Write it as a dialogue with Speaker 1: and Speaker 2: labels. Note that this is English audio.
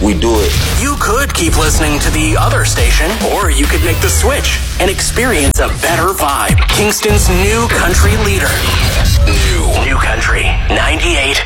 Speaker 1: we do it.
Speaker 2: You could keep listening to the other station, or you could make the switch and experience a better vibe. Kingston's new country leader. New Country 98.